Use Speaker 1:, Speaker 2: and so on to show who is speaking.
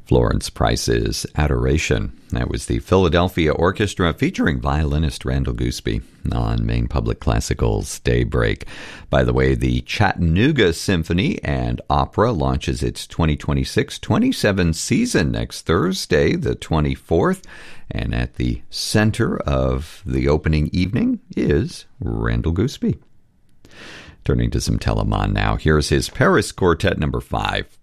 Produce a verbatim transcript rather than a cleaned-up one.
Speaker 1: Florence Price's Adoration. That was the Philadelphia Orchestra featuring violinist Randall Gooseby on Maine Public Classical's Daybreak. By the way, the Chattanooga Symphony and Opera launches its twenty twenty-six twenty-seven season next Thursday, the twenty-fourth. And at the center of the opening evening is Randall Gooseby. Turning to some Telemann now, here's his Paris Quartet number five